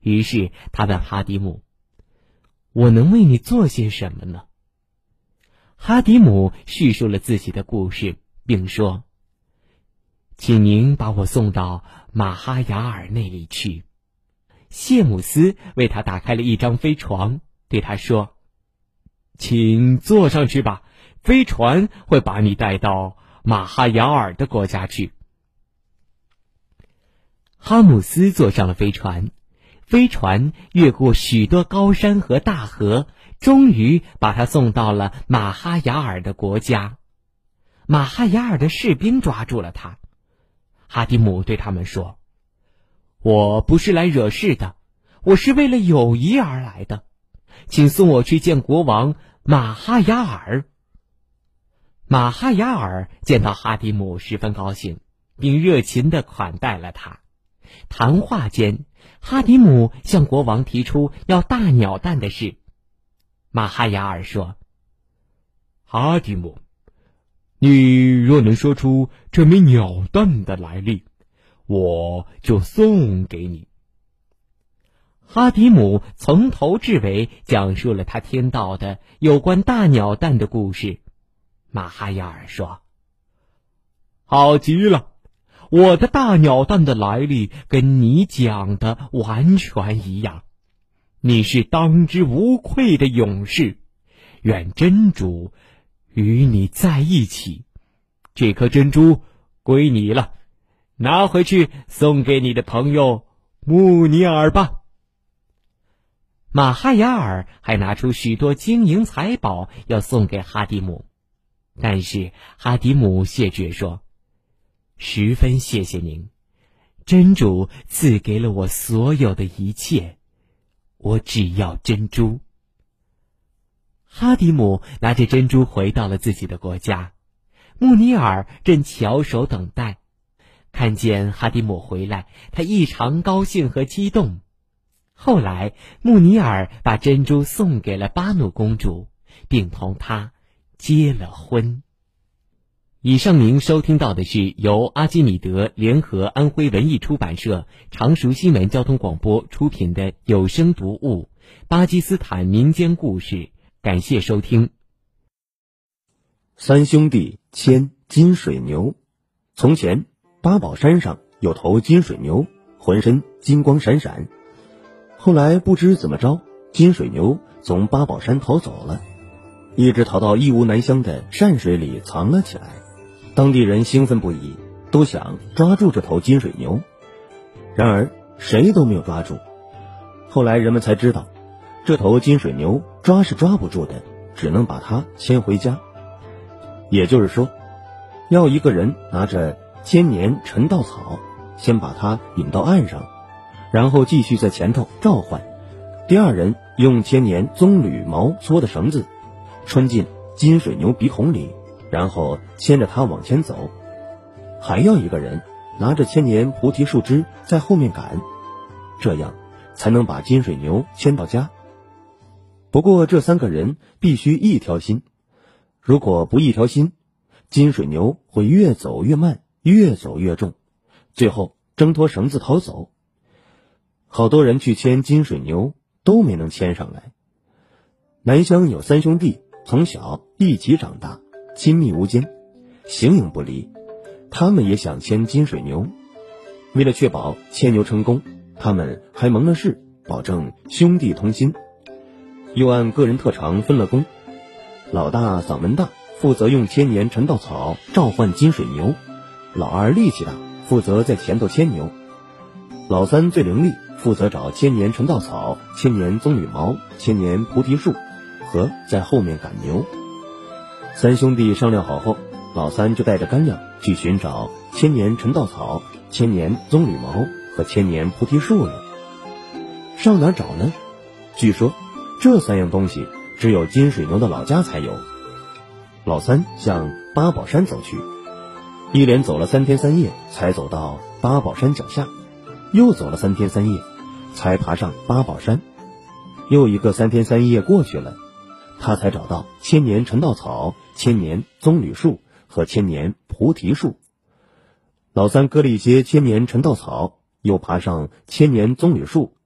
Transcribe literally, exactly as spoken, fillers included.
于是他问哈迪姆：“我能为你做些什么呢？”哈迪姆叙述了自己的故事，并说：“请您把我送到马哈雅尔那里去。”谢姆斯为他打开了一张飞床，对他说：“请坐上去吧，飞船会把你带到马哈雅尔的国家去。”哈姆斯坐上了飞船，飞船越过许多高山和大河，终于把他送到了马哈雅尔的国家。马哈雅尔的士兵抓住了他。哈迪姆对他们说：“我不是来惹事的，我是为了友谊而来的，请送我去见国王马哈雅尔。”马哈雅尔见到哈迪姆十分高兴，并热情地款待了他。谈话间，哈迪姆向国王提出要大鸟蛋的事。马哈雅尔说：“哈迪姆，你若能说出这枚鸟蛋的来历，我就送给你。”哈迪姆从头至尾讲述了他听到的有关大鸟蛋的故事。马哈雅尔说：“好极了，我的大鸟蛋的来历跟你讲的完全一样。你是当之无愧的勇士，愿真主与你在一起。这颗珍珠归你了，拿回去送给你的朋友穆尼尔吧。”马哈雅尔还拿出许多金银财宝要送给哈迪姆，但是哈迪姆谢绝说：“十分谢谢您，真主赐给了我所有的一切，我只要珍珠。”哈迪姆拿着珍珠回到了自己的国家，穆尼尔正翘首等待。看见哈迪姆回来，他异常高兴和激动。后来穆尼尔把珍珠送给了巴努公主，并同她结了婚。以上您收听到的是由阿基米德联合安徽文艺出版社、常熟新闻交通广播出品的有声读物《巴基斯坦民间故事》，感谢收听。 三兄弟牵金水牛。从前，八宝山上有头金水牛，浑身金光闪闪。后来不知怎么着，金水牛从八宝山逃走了，一直逃到易乌南乡的善水里藏了起来。当地人兴奋不已，都想抓住这头金水牛，然而谁都没有抓住。后来人们才知道，这头金水牛抓是抓不住的，只能把它牵回家。也就是说，要一个人拿着千年陈稻草，先把它引到岸上，然后继续在前头召唤。第二人用千年棕榈毛搓的绳子穿进金水牛鼻孔里，然后牵着它往前走。还要一个人拿着千年菩提树枝在后面赶，这样才能把金水牛牵到家。不过这三个人必须一条心，如果不一条心，金水牛会越走越慢，越走越重，最后挣脱绳子逃走。好多人去牵金水牛都没能牵上来。南乡有三兄弟，从小一起长大，亲密无间，形影不离。他们也想牵金水牛，为了确保牵牛成功，他们还盟了誓，保证兄弟同心，又按个人特长分了工。老大嗓门大，负责用千年陈稻草召唤金水牛；老二力气大，负责在前头牵牛；老三最伶俐，负责找千年陈稻草、千年棕榈毛、千年菩提树和在后面赶牛。三兄弟商量好后，老三就带着干粮去寻找千年陈稻草、千年棕榈毛和千年菩提树了。上哪儿找呢？据说这三样东西只有金水牛的老家才有。老三向八宝山走去，一连走了三天三夜，才走到八宝山脚下，又走了三天三夜，才爬上八宝山。又一个三天三夜过去了，他才找到千年陈稻草、千年棕榈树和千年菩提树。老三割了一些千年陈稻草，又爬上千年棕榈树